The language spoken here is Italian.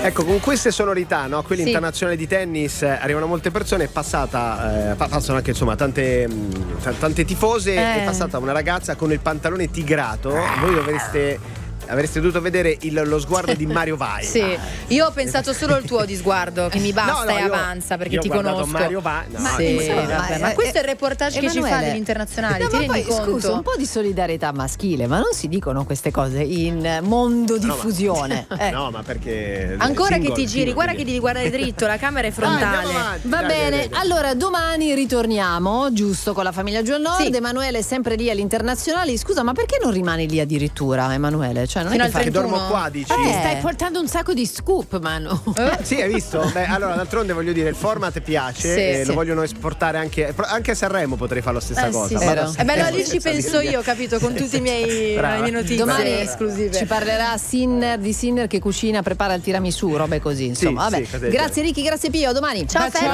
Ecco, con queste sonorità, no? Quelli Sì. internazionali di tennis, arrivano molte persone, è passata, passano anche insomma tante tifose, è passata una ragazza con il pantalone tigrato, voi avreste dovuto vedere lo sguardo di Mario Vai. Sì, io ho pensato solo al tuo di sguardo, che mi basta e avanza perché io ti ho guardato conosco. Mario Vai. No, Ma, sì, vabbè, ma questo è il reportage che ci fa degli internazionali, No, ti ma rendi poi, conto? scusa, un po' di solidarietà maschile, ma non si dicono queste cose in mondo diffusione. No, ma perché Ancora single, che ti giri, guarda che devi guardare dritto, la camera è frontale. Va bene, allora domani ritorniamo, giusto, con la famiglia Jewel Nord. Sì. Emanuele è sempre lì agli internazionali. Scusa, ma perché non rimani lì addirittura, Emanuele? Cioè, non Fino è al che fai... che dormo qua, dici? Stai portando un sacco di scoop, Manu. Sì, hai visto? Beh, allora d'altronde voglio dire, il format piace, Sì, e sì. lo vogliono esportare anche a Sanremo, potrei fare la stessa cosa. Sì, Vado sì. a Bello, Sanremo lì ci senza penso dirgli. io, capito, con tutte le mie notizie Domani esclusive. ci parlerà Sinner che cucina, prepara il tiramisù, robe così, insomma. Sì, Vabbè. sì, cos'è? Grazie Ricky, grazie Pio, a domani. Ciao, Ferri.